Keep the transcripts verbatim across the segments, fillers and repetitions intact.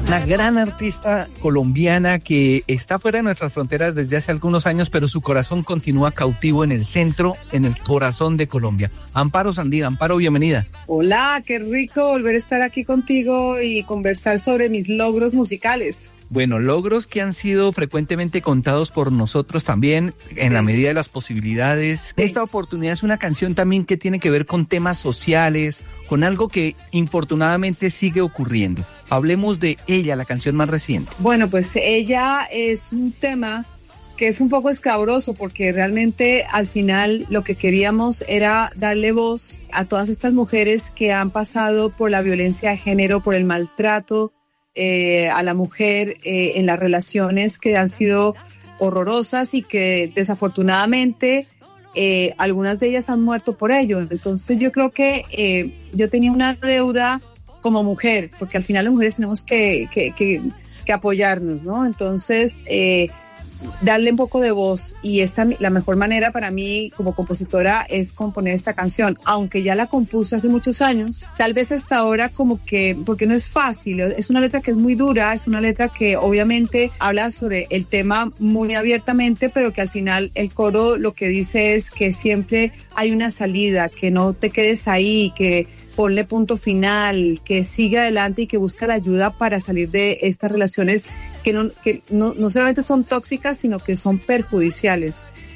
Una gran artista colombiana que está fuera de nuestras fronteras desde hace algunos años, pero su corazón continúa cautivo en el centro, en el corazón de Colombia. Amparo Sandía. Amparo, bienvenida. Hola, qué rico volver a estar aquí contigo y conversar sobre mis logros musicales. Bueno, logros que han sido frecuentemente contados por nosotros también, en la medida de las posibilidades. Esta oportunidad es una canción también que tiene que ver con temas sociales, con algo que infortunadamente sigue ocurriendo. Hablemos de ella, la canción más reciente. Bueno, pues ella es un tema que es un poco escabroso porque realmente al final lo que queríamos era darle voz a todas estas mujeres que han pasado por la violencia de género, por el maltrato Eh, a la mujer eh, en las relaciones que han sido horrorosas y que desafortunadamente eh, algunas de ellas han muerto por ello. Entonces yo creo que eh, yo tenía una deuda como mujer, porque al final las mujeres tenemos que, que, que, que apoyarnos, ¿no? Entonces eh, darle un poco de voz, y esta, la mejor manera para mí como compositora es componer esta canción, aunque ya la compuse hace muchos años, tal vez hasta ahora como que, porque no es fácil, es una letra que es muy dura, es una letra que obviamente habla sobre el tema muy abiertamente, pero que al final el coro lo que dice es que siempre hay una salida, que no te quedes ahí, que ponle punto final, que siga adelante y que busca la ayuda para salir de estas relaciones que no, que no, no solamente son tóxicas, sino que son perjudiciales.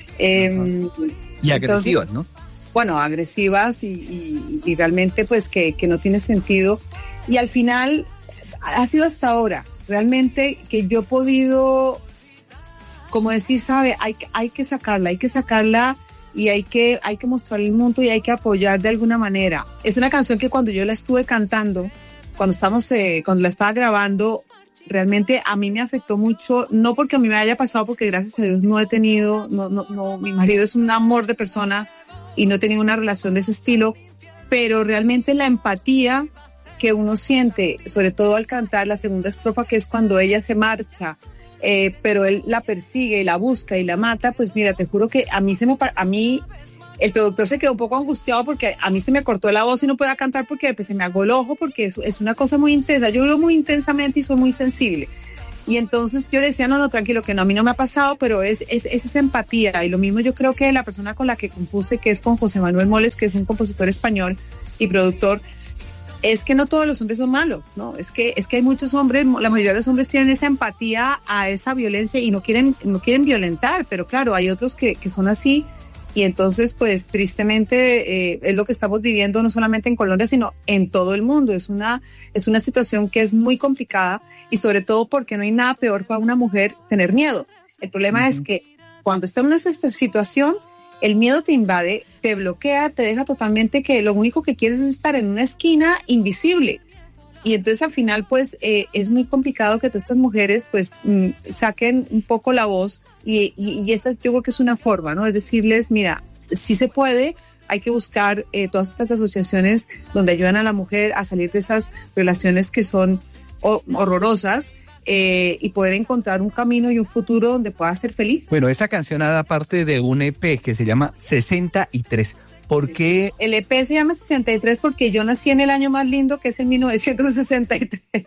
Eh, y agresivas, entonces, ¿no? Bueno, agresivas y, y, y realmente pues que, que no tiene sentido. Y al final ha sido hasta ahora realmente que yo he podido, como decir, sabe, hay, hay que sacarla, hay que sacarla y hay que, hay que mostrarle el mundo y hay que apoyar de alguna manera. Es una canción que cuando yo la estuve cantando, cuando, estamos, eh, cuando la estaba grabando, realmente a mí me afectó mucho, no porque a mí me haya pasado, porque gracias a Dios no he tenido, no, no, no, mi marido es un amor de persona y no he tenido una relación de ese estilo, pero realmente la empatía que uno siente, sobre todo al cantar la segunda estrofa, que es cuando ella se marcha, eh, pero él la persigue y la busca y la mata, pues mira, te juro que a mí se me, a mí el productor se quedó un poco angustiado porque a mí se me cortó la voz y no podía cantar porque pues, se me agó el ojo, porque es, es una cosa muy intensa. Yo vivo muy intensamente y soy muy sensible. Y entonces yo le decía, no, no, tranquilo, que no, a mí no me ha pasado, pero es, es, es esa empatía. Y lo mismo yo creo que la persona con la que compuse, que es con José Manuel Moles, que es un compositor español y productor, es que no todos los hombres son malos, ¿no? Es que, es que hay muchos hombres, la mayoría de los hombres tienen esa empatía a esa violencia y no quieren, no quieren violentar, pero claro, hay otros que, que son así. Y entonces, pues, tristemente, eh, es lo que estamos viviendo no solamente en Colombia, sino en todo el mundo. Es una, es una situación que es muy complicada y sobre todo porque no hay nada peor para una mujer tener miedo. El problema uh-huh. es que cuando está en esta situación, el miedo te invade, te bloquea, te deja totalmente que lo único que quieres es estar en una esquina invisible. Y entonces, al final, pues, eh, es muy complicado que todas estas mujeres, pues, mm, saquen un poco la voz. Y, y, y esta yo creo que es una forma, ¿no? Es decirles, mira, sí se puede, hay que buscar eh, todas estas asociaciones donde ayudan a la mujer a salir de esas relaciones que son oh, horrorosas eh, y poder encontrar un camino y un futuro donde pueda ser feliz. Bueno, esa canción da parte de un E P que se llama sesenta y tres. ¿Por qué? El E P se llama sesenta y tres porque yo nací en el año más lindo, que es en mil novecientos sesenta y tres.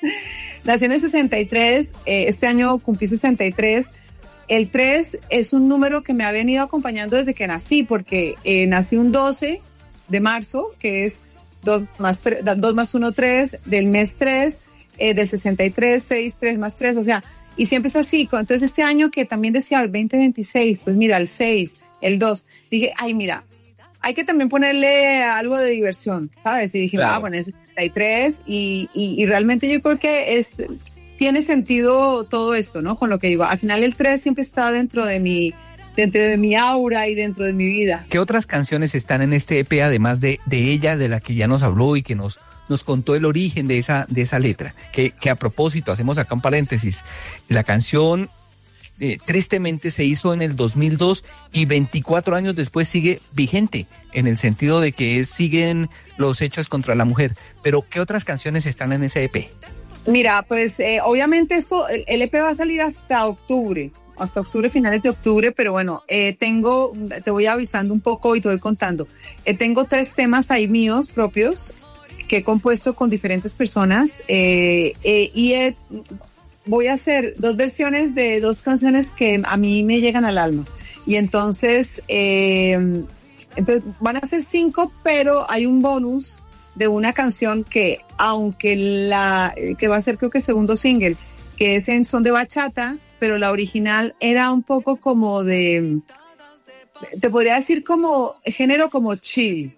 Nací en el sesenta y tres, eh, este año cumplí sesenta y tres. El tres es un número que me ha venido acompañando desde que nací, porque eh, nací un doce de marzo, que es dos más uno, tres, del mes tres, eh, del sesenta y tres, seis, tres más tres, o sea, y siempre es así. Entonces este año que también decía el veinte veintiséis, pues mira, el seis, el dos, dije, ay, mira, hay que también ponerle algo de diversión, ¿sabes? Y dije, claro. ah, bueno, es sesenta y tres y, y, y realmente yo creo que es... tiene sentido todo esto, ¿no? Con lo que digo, al final el tres siempre está dentro de mi, dentro de mi aura y dentro de mi vida. ¿Qué otras canciones están en este E P, además de, de ella, de la que ya nos habló y que nos, nos contó el origen de esa, de esa letra? Que, que a propósito, hacemos acá un paréntesis, la canción eh, tristemente se hizo en el dos mil dos y veinticuatro años después sigue vigente, en el sentido de que es, siguen los hechos contra la mujer. Pero, ¿qué otras canciones están en ese E P? Mira, pues eh, obviamente esto, el, el E P va a salir hasta octubre, hasta octubre, finales de octubre, pero bueno, eh, tengo, te voy avisando un poco y te voy contando. Eh, tengo tres temas ahí míos propios que he compuesto con diferentes personas eh, eh, y he, voy a hacer dos versiones de dos canciones que a mí me llegan al alma. Y entonces, eh, entonces van a ser cinco, pero hay un bonus de una canción que, aunque la, que va a ser creo que el segundo single, que es en son de bachata, pero la original era un poco como de, te podría decir como género como chill.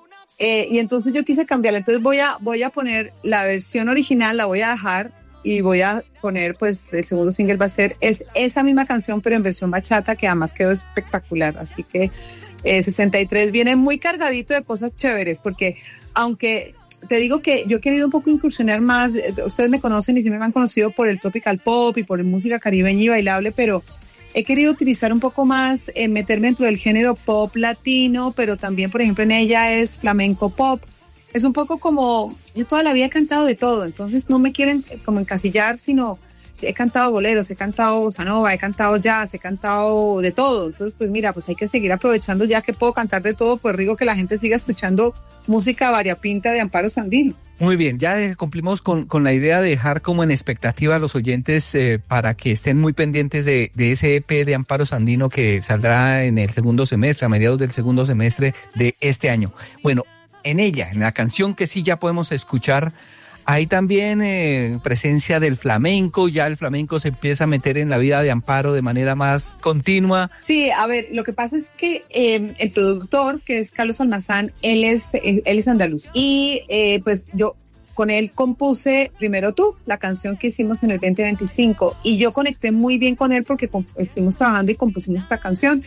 Eh, y entonces yo quise cambiarla. Entonces voy a, voy a poner la versión original, la voy a dejar y voy a poner, pues el segundo single va a ser es esa misma canción, pero en versión bachata, que además quedó espectacular. Así que eh, sesenta y tres viene muy cargadito de cosas chéveres, porque aunque te digo que yo he querido un poco incursionar más, ustedes me conocen y sí me han conocido por el tropical pop y por música caribeña y bailable, pero he querido utilizar un poco más, eh, meterme dentro del género pop latino, pero también, por ejemplo, en ella es flamenco pop. Es un poco como, yo toda la vida he cantado de todo, entonces no me quieren como encasillar, sino he cantado boleros, he cantado bossa nova, he cantado jazz, he cantado de todo. Entonces, pues mira, pues hay que seguir aprovechando ya que puedo cantar de todo, pues rico que la gente siga escuchando música variopinta de Amparo Sandino. Muy bien, ya cumplimos con, con la idea de dejar como en expectativa a los oyentes eh, para que estén muy pendientes de, de ese E P de Amparo Sandino que saldrá en el segundo semestre, a mediados del segundo semestre de este año. Bueno, en ella, en la canción que sí ya podemos escuchar, hay también eh, presencia del flamenco, ya el flamenco se empieza a meter en la vida de Amparo de manera más continua. Sí, a ver, lo que pasa es que eh, el productor, que es Carlos Almazán, él es, él es andaluz. Y eh, pues yo con él compuse Primero Tú, la canción que hicimos en el veinte veinticinco. Y yo conecté muy bien con él porque estuvimos trabajando y compusimos esta canción.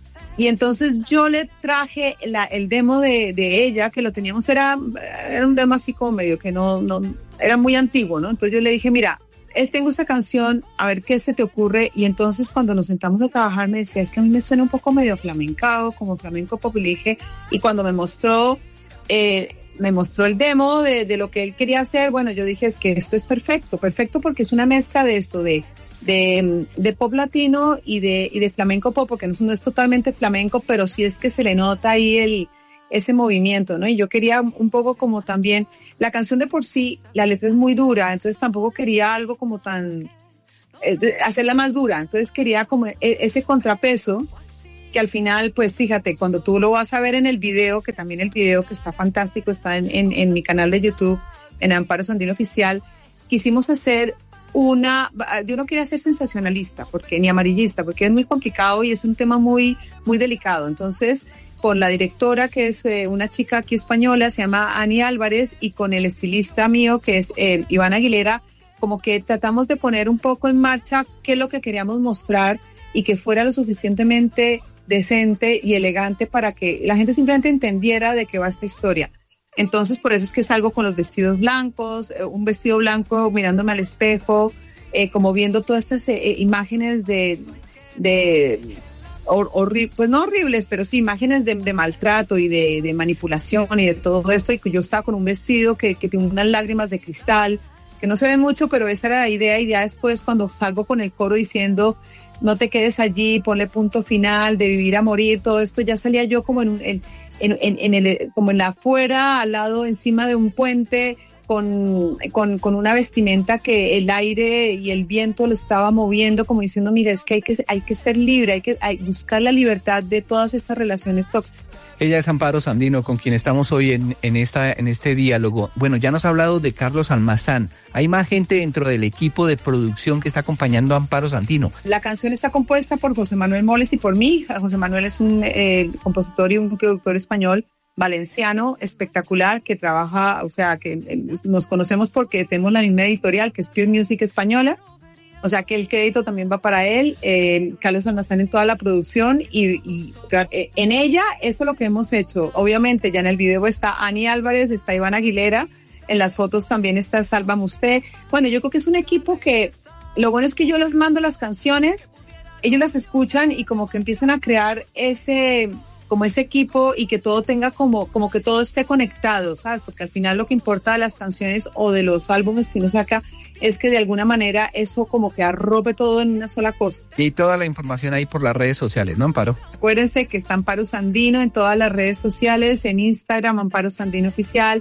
Y entonces yo le traje la, el demo de, de ella, que lo teníamos, era, era un demo así como medio que no, no, era muy antiguo, ¿no? Entonces yo le dije, mira, es, tengo esta canción, a ver qué se te ocurre. Y entonces cuando nos sentamos a trabajar me decía, es que a mí me suena un poco medio flamencao, como flamenco pop. Y le dije, y cuando me mostró, eh, me mostró el demo de, de lo que él quería hacer, bueno, yo dije, es que esto es perfecto, perfecto porque es una mezcla de esto, de... De, de pop latino y de, y de flamenco pop, porque no, no es totalmente flamenco, pero sí es que se le nota ahí el, ese movimiento, ¿no? Y yo quería un poco como también, la canción de por sí, la letra es muy dura, entonces tampoco quería algo como tan, eh, hacerla más dura, entonces quería como ese contrapeso, que al final, pues fíjate, cuando tú lo vas a ver en el video, que también el video que está fantástico, está en, en, en mi canal de YouTube, en Amparo Sandino Oficial, quisimos hacer una, yo no quería ser sensacionalista porque ni amarillista, porque es muy complicado y es un tema muy, muy delicado. Entonces, con la directora, que es eh, una chica aquí española, se llama Ani Álvarez, y con el estilista mío, que es eh, Iván Aguilera, como que tratamos de poner un poco en marcha qué es lo que queríamos mostrar y que fuera lo suficientemente decente y elegante para que la gente simplemente entendiera de qué va esta historia. Entonces, por eso es que salgo con los vestidos blancos, eh, un vestido blanco mirándome al espejo, eh, como viendo todas estas eh, imágenes de, de hor, horri- pues no horribles, pero sí imágenes de, de maltrato y de, de manipulación y de todo esto. Y que yo estaba con un vestido que, que tiene unas lágrimas de cristal, que no se ven mucho, pero esa era la idea. Y ya después, cuando salgo con el coro diciendo, no te quedes allí, ponle punto final, de vivir a morir, todo esto, ya salía yo como en un... En, En, en, en el, como en la afuera, al lado, encima de un puente, con, con, con una vestimenta que el aire y el viento lo estaba moviendo, como diciendo, mira, es que hay que, hay que ser libre, hay que hay buscar la libertad de todas estas relaciones tóxicas. Ella es Amparo Sandino, con quien estamos hoy en, en, esta, en este diálogo. Bueno, ya nos ha hablado de Carlos Almazán. Hay más gente dentro del equipo de producción que está acompañando a Amparo Sandino. La canción está compuesta por José Manuel Moles y por mí. José Manuel es un eh, compositor y un productor español valenciano espectacular que trabaja, o sea, que eh, nos conocemos porque tenemos la misma editorial, que es Pure Music Española. O sea que el crédito también va para él, eh, Carlos Almazán en toda la producción y, y eh, en ella eso es lo que hemos hecho. Obviamente ya en el video está Ani Álvarez, está Iván Aguilera, en las fotos también está Salva Musté. Bueno, yo creo que es un equipo que lo bueno es que yo les mando las canciones, ellos las escuchan y como que empiezan a crear ese... como ese equipo y que todo tenga como, como que todo esté conectado, ¿sabes? Porque al final lo que importa de las canciones o de los álbumes que uno saca es que de alguna manera eso como que arrope todo en una sola cosa. Y toda la información ahí por las redes sociales, ¿no, Amparo? Acuérdense que está Amparo Sandino en todas las redes sociales, en Instagram, Amparo Sandino Oficial,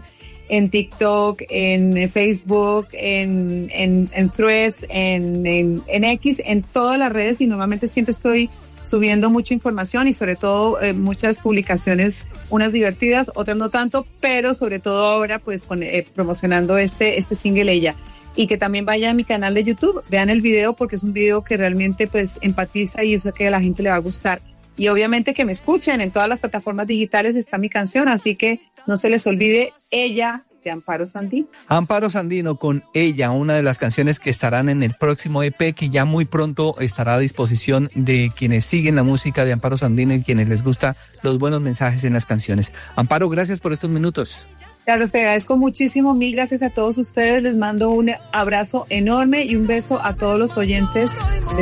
en TikTok, en Facebook, en, en, en Threads, en, en, en X, en todas las redes, y normalmente siempre estoy subiendo mucha información y sobre todo eh, muchas publicaciones, unas divertidas, otras no tanto, pero sobre todo ahora pues con, eh, promocionando este, este single Ella. Y que también vayan a mi canal de YouTube, vean el video porque es un video que realmente pues empatiza y yo sé que a la gente le va a gustar. Y obviamente que me escuchen, en todas las plataformas digitales está mi canción, así que no se les olvide Ella, de Amparo Sandino. Amparo Sandino con Ella, una de las canciones que estarán en el próximo E P, que ya muy pronto estará a disposición de quienes siguen la música de Amparo Sandino y quienes les gusta los buenos mensajes en las canciones. Amparo, gracias por estos minutos. Claro, te agradezco muchísimo, mil gracias a todos ustedes, les mando un abrazo enorme y un beso a todos los oyentes de